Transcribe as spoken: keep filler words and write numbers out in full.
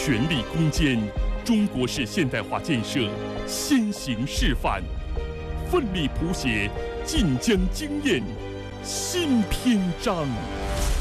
全力攻坚中国式现代化建设先行示范，奋力谱写晋江经验新篇章。